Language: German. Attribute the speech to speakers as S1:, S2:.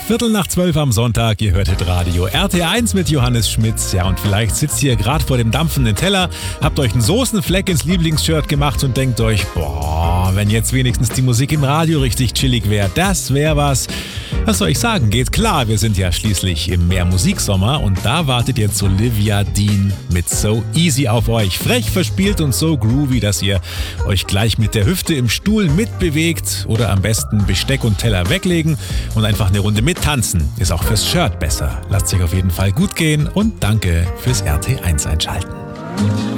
S1: 11:15 am Sonntag, ihr hörtet Radio RT1 mit Johannes Schmitz. Ja, und vielleicht sitzt ihr gerade vor dem dampfenden Teller, habt euch einen Soßenfleck ins Lieblingsshirt gemacht und denkt euch, boah, wenn jetzt wenigstens die Musik im Radio richtig chillig wäre, das wäre was. Was soll ich sagen? Geht klar, wir sind ja schließlich im Mehr-Musik-Sommer und da wartet jetzt Olivia Dean mit So Easy auf euch. Frech, verspielt und so groovy, dass ihr euch gleich mit der Hüfte im Stuhl mitbewegt oder am besten Besteck und Teller weglegen und einfach eine Runde mittanzen. Ist auch fürs Shirt besser. Lasst sich auf jeden Fall gut gehen und danke fürs RT1 einschalten.